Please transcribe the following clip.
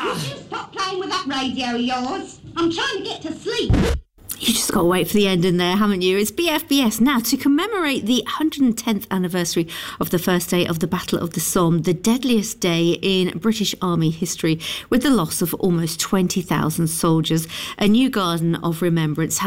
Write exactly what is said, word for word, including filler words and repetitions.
Could you stop playing with that radio of yours? I'm trying to get to sleep. You just got to wait for the ending there, haven't you? It's B F B S now to commemorate the one hundred tenth anniversary of the first day of the Battle of the Somme, the deadliest day in British Army history, with the loss of almost twenty thousand soldiers. A new garden of remembrance